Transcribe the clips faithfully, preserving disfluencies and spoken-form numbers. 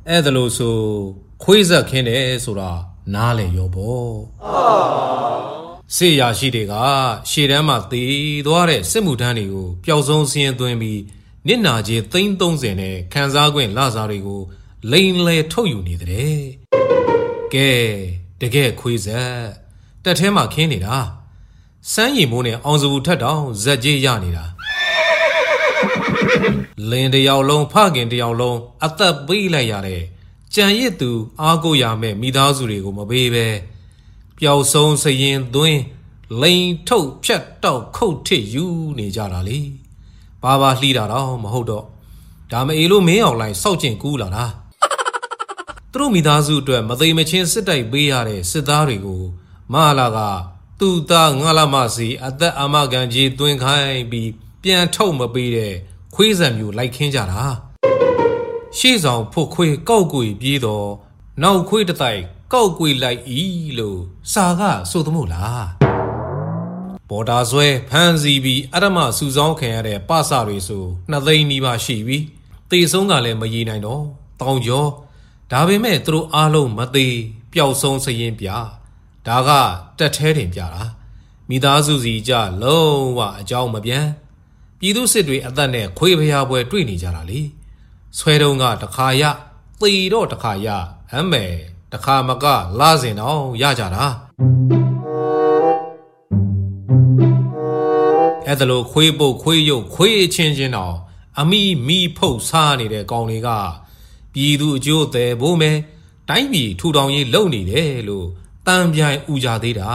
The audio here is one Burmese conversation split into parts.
အဲ့ဒါလို့ဆိုခွေးဆက်ခင်းတယ်ဆိုတာနားလေရောပေါ့စေရရှိတွေကရှေ့တန်းမှာသေသွားတဲ့စစ်မှုထမ်းတွေကိုပျောက်ဆုံးစင်းသွင်းပြီးနစ်နာကြီးသိန်းသုံးဆယ်နဲ့ခံစား권လစားတွေကိုလိန်လဲထုတ်ယူနေတဲ့ကဲတကယ်ခွေးဆက်တက်ထဲမှာခင်းနေတာစမ်းရည်မိုးနဲ့အောင်စဘူးထက်တောင်ဇက်ကြီးရနေတာလင်းတယောက်လုံးဖခင်တယောက်လုံးအသက်ပေးလိုက်ရတဲ့ကြံရစ်သူအားကိုးရမဲ့မိသားစုတွေကိုမပေးပဲပျောက်ဆုံးစရင်သွင်းလိန်ထုတ်ဖြတ်တောက်ခုတ်ထစ်ယူနေကြတာလေဘာဘာလှီးတာတော့မဟုတ်တော့ဒါမအေလို့မင်းအောင်လိုက်စောက်ကျင်ကူးလာတာသူတို့မိသားစုအတွက်မသိမချင်းစစ်တိုက်ပေးရတဲ့စစ်သားတွေကိုမဟာလာကသူ့သားငါလာမစီအသက်အာမခံကြီးသွင်းခိုင်းပြီးပြန်ထုတ်မပေးတဲ့ခွေးဆက်မျိုးလိုက်ခင်းကြတာရှေ့ဆောင်ဖို့ခွေးကောက်ကွေပြေးတော့နောက်ခွေးတတိုက်ကောက်ကွေလိုက်ဤလို့စာကဆိုသမို့လားပေါ်တာဆွဲဖမ်းစီပြီးအရမစူဆောင်းခံရတဲ့ပစတွေဆိုနှစ်သိန်းနီးပါးရှိပြီတေဆုံးကလည်းမရေနိုင်တော့တောင်ကျော်ဒါပေမဲ့သူတို့အားလုံးမသေးပျောက်ဆုံးစရင်ပြဒါကတက်သေးတယ်ပြတာမိသားစုစီကြလုံးဝအကြောင်းမပြန်ပြည်သူစစ်တွေအသက်နဲ့ခွေးဖျားပွဲတွေ့နေကြတာလေဆွဲတုံးကတခါရသေတော့တခါရအမဲတခါမကလာစင်တော့ရကြတာအဲ့ဒါလို့ခွေးပုတ်ခွေးရုပ်ခွေးချင်းချင်းတော့အမိမိဖုတ်စားနေတဲ့ကောင်တွေကပြည်သူအကျိုးသည်ဖို့မဲတိုင်းပြည်ထူထောင်ရေးလုပ်နေတယ်လို့တန်ပြိုင်ဥကြသေးတာ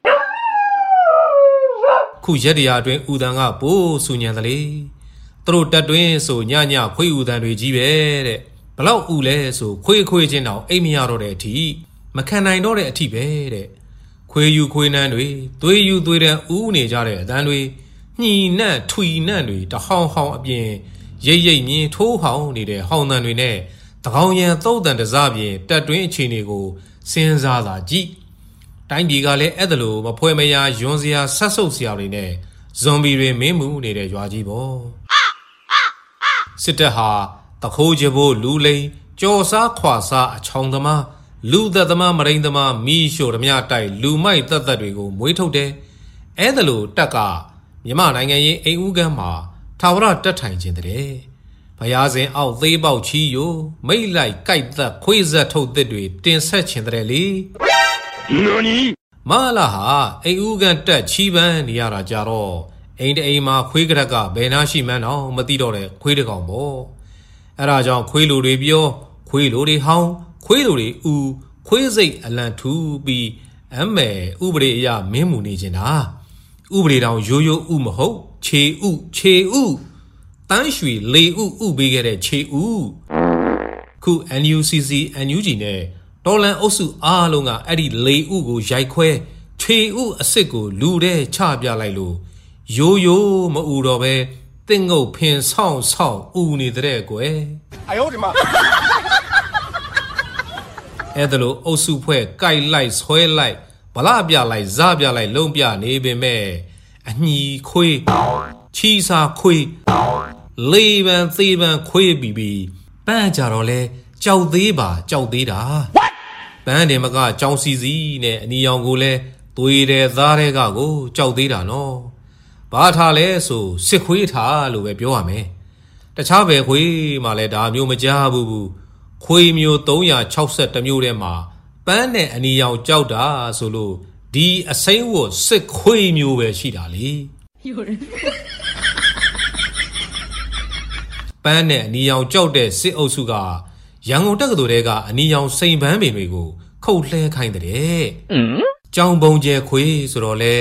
ခုရက်တရာအတွင်းဥတန်ကပိုးဆူညံတယ်လေသူတို့တက်တွင်းဆိုညညခွေးဥတန်တွေကြီးပဲတဲ့ဘလောက်ဥလဲဆိုခွေးခွေးချင်းတော့အိမ်မရတော့တဲ့အထိမခံနိုင်တော့တဲ့အထိပဲတဲ့ခွေးယူခွေးနှန်းတွေသွေးယူသွေးတန်းဥနေကြတဲ့အတန်တွေညှီနှံ့ထွီနှံ့တွေတဟောင်းဟောင်းအပြင်ရိပ်ရိပ်မြင်းထိုးဟောင်းနေတဲ့ဟောင်းတန်တွေနဲ့တကောင်ရံသုတ်တန်တစားပြင်တက်တွင်းအခြေအနေကိုစဉ်းစားသာကြည့်တိုင်းပြည်ကလည်းအဲ့ဒါလိုမဖွဲမရယွန်းစရာဆက်ဆုပ်စရာတွေနဲ့ဇွန်ဘီတွေမင်းမှုနေတဲ့ရွာကြီးပေါ့စစ်တပ်ဟာတခိုးကြဖို့လူလိန်ကြော်စားခွာစားအချောင်သမားလူသက်သမားမရိန်သမားမီးရှို့ဓမြတိုက်လူမိုက်သက်သက်တွေကိုမွေးထုတ်တယ်အဲ့ဒါလိုတက်ကမြန်မာနိုင်ငံရေးအိမ်ဦးကမ်းမှာထာဝရတက်ထိုင်ခြင်းတဲ့ဘုရားစဉ်အောက်သေးပေါက်ချီယိုမိတ်လိုက်ကြိုက်သက်ခွေးဆက်ထုတ်သစ်တွေတင်ဆက်ခြင်းတဲ့လေနော်နီမလာဟာအိမ်ဦးကန်တက်ချီပန်းနေရတာကြတော့အိမ်တအိမ်မှာခွေးကရက်ကဘယ်နာရှိမှန်းတော့မသိတော့တဲ့ခွေးတကောင်ပေါ့အဲ့ဒါကြောင့်ခွေးလူတွေပြောခွေးလူတွေဟောင်းခွေးလူတွေဥခွေးစိတ်အလံထူပြီးအမဲဥပဒေအရမင်းမူနေခြင်းတာဥပဒေတောင်ရိုးရိုးဥမဟုတ်ခြေဥခြေဥတန်းရွှေလေဥဥပေးခဲ့တဲ့ခြေဥခု N U C C N U G နဲ့တော်လန်အုပ်စုအားလုံးကအဲ့ဒီလေဥကိုရိုက်ခွဲခြေဥအစ်စ်ကိုလူတဲ့ချပြလိုက်လို့ရိုးရိုးမဥတော့ပဲတင်းငုတ်ဖင်ဆောင်ဆောင်ဥနေတဲ့ကွယ်အယောဒီမှာအဲ့ဒါလို့အုပ်စုဖွဲ့ကြိုက်လိုက်ဆွဲလိုက်ဗလာပြလိုက်ဇပြလိုက်လုံးပြနေပင်မဲ့အညီခွေးချီစာခွေးလေးပန်သေးပန်ခွေးပြီးပြီးပန်းကြတော့လဲကြောက်သေးပါကြောက်သေးတာပန်းတယ်မကကြောင်စီစီနဲ့အနီရောင်ကိုလဲသွေးတယ်သားတဲ့ကကိုကြောက်သေးတာနော်ဘာထားလဲဆိုစစ်ခွေးထားလို့ပဲပြောရမယ်တခြားဘယ်ခွေးမှလည်းဒါမျိုးမကြားဘူးဘူးခွေးမျိုးသုံးရာခြောက်ဆယ်မျိုးထဲမှာပန်းနဲ့အနီရောင်ကြောက်တာဆိုလို့ဒီအစိမ်းဝတ်စစ်ခွေးမျိုးပဲရှိတာလေပန်းနဲ့အနီရောင်ကြောက်တဲ့စစ်အုပ်စုကရန်ကုန်တက္ကသိုလ်တဲကအနီရောင်စိန်ပန်းပင်တွေကိုခုတ်လှဲခိုင်းတဲ့ကြောင်ပုံကျဲခွေးဆိုတော့လေ